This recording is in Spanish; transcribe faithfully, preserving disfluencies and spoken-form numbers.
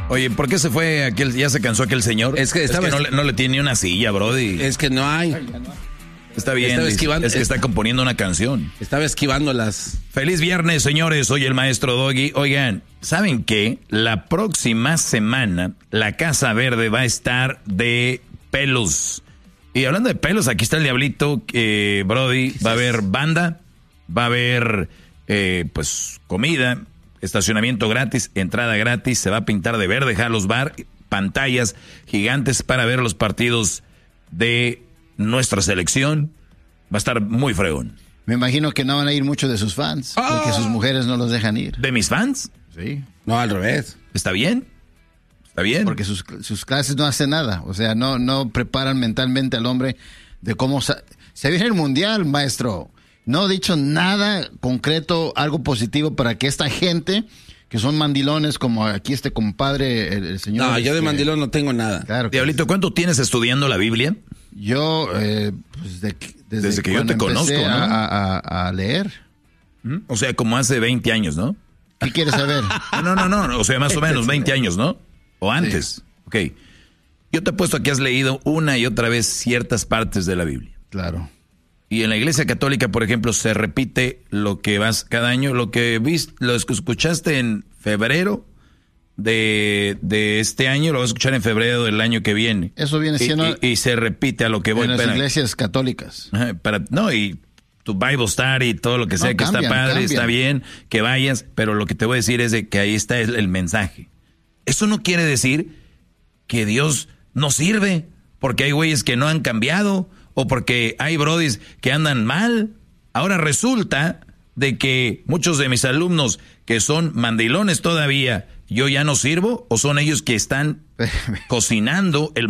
Oye, ¿por qué se fue aquel, ya se cansó aquel señor? Es que, estaba es que no, le, no le tiene ni una silla, brody. Es que no hay. Está bien, estaba esquivando, es que está componiendo una canción. Estaba esquivando las... Feliz viernes, señores, soy el maestro Doggy. Oigan, ¿saben qué? La próxima semana la Casa Verde va a estar de pelos. Y hablando de pelos, aquí está el diablito, eh, Brody, va a haber banda, va a haber eh, pues comida, estacionamiento gratis, entrada gratis, se va a pintar de verde, Jalos Bar, pantallas gigantes para ver los partidos de nuestra selección. Va a estar muy fregón. Me imagino que no van a ir muchos de sus fans, oh. porque sus mujeres no los dejan ir. ¿De mis fans? Sí. No, al revés. ¿Está bien? ¿Está bien? Porque sus, sus clases no hacen nada. O sea, no, no preparan mentalmente al hombre de cómo... Sa- se viene el mundial, maestro. No he dicho nada concreto, algo positivo para que esta gente, que son mandilones, como aquí este compadre, el, el señor... No, yo de este, mandilón no tengo nada. Claro. Diablito, ¿cuánto tienes estudiando la Biblia? Yo, eh, pues de, desde, desde que yo te conozco, ¿no? A, a, a leer. ¿Mm? O sea, como hace veinte años, ¿no? ¿Qué quieres saber? No, no, no, no, o sea, más o menos veinte años, ¿no? O antes. Sí. Ok. Yo te apuesto a que has leído una y otra vez ciertas partes de la Biblia. Claro. Y en la Iglesia Católica, por ejemplo, se repite lo que vas cada año, lo que viste, lo escuchaste en febrero de, de este año, lo vas a escuchar en febrero del año que viene. Eso viene siendo... Y, y, y se repite a lo que voy. En las para, iglesias católicas. Para, no, y tu Bible Study y todo lo que sea, no, que cambian, está padre, cambian. Está bien, que vayas, pero lo que te voy a decir es de que ahí está el, el mensaje. Eso no quiere decir que Dios no sirve, porque hay güeyes que no han cambiado, o porque hay brodis que andan mal. Ahora resulta de que muchos de mis alumnos que son mandilones todavía, yo ya no sirvo, o son ellos que están cocinando el